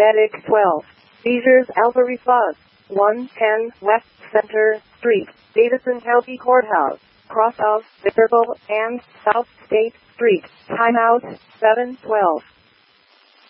Medic 12. Seizures Alpha response. 110 West Center Street, Davidson County Courthouse, cross of the Circle and South State Street. Timeout 712.